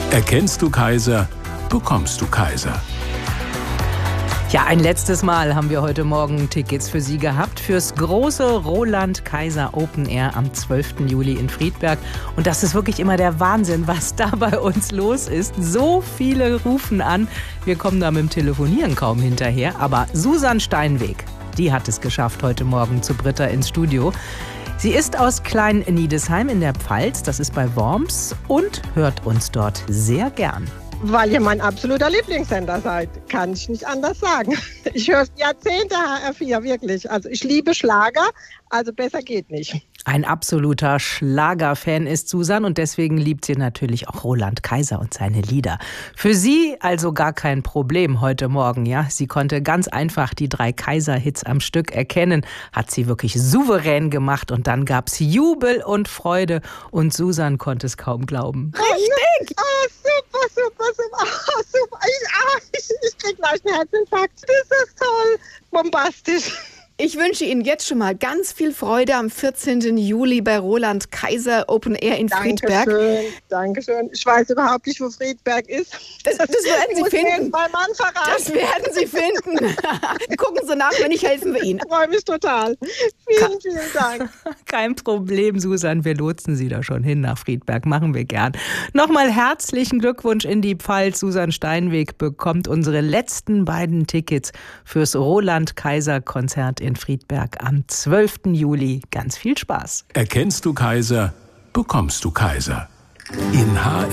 Erkennst du Kaiser, bekommst du Kaiser. Ja, ein letztes Mal haben wir heute Morgen Tickets für Sie gehabt fürs große Roland Kaiser Open Air am 12. Juli in Friedberg. Und das ist wirklich immer der Wahnsinn, was da bei uns los ist. So viele rufen an. Wir kommen da mit dem Telefonieren kaum hinterher. Aber Susan Steinweg, die hat es geschafft heute Morgen zu Britta ins Studio. Sie ist aus Klein-Niedesheim in der Pfalz, das ist bei Worms, und hört uns dort sehr gern. Weil ihr mein absoluter Lieblingssender seid, kann ich nicht anders sagen. Ich höre Jahrzehnte HR4, wirklich. Also ich liebe Schlager, also besser geht nicht. Ein absoluter Schlagerfan ist Susan und deswegen liebt sie natürlich auch Roland Kaiser und seine Lieder. Für sie also gar kein Problem heute Morgen, ja. Sie konnte ganz einfach die 3 Kaiser-Hits am Stück erkennen, hat sie wirklich souverän gemacht und dann gab's Jubel und Freude und Susan konnte es kaum glauben. Richtig! Super, super, super. Super. Ich krieg gleich einen Herzinfarkt. Das ist toll. Bombastisch. Ich wünsche Ihnen jetzt schon mal ganz viel Freude am 14. Juli bei Roland Kaiser Open Air in Friedberg. Dankeschön. Ich weiß überhaupt nicht, wo Friedberg ist. Das werden Sie finden. Mein Mann verraten. Das werden Sie finden. Gucken Sie nach, wenn nicht, helfen wir Ihnen. Ich freue mich total. Vielen Dank. Kein Problem, Susan. Wir lotsen Sie da schon hin nach Friedberg. Machen wir gern. Nochmal herzlichen Glückwunsch in die Pfalz. Susan Steinweg bekommt unsere letzten beiden Tickets fürs Roland Kaiser Konzert in Friedberg am 12. Juli. Ganz viel Spaß. Erkennst du Kaiser, bekommst du Kaiser. In HR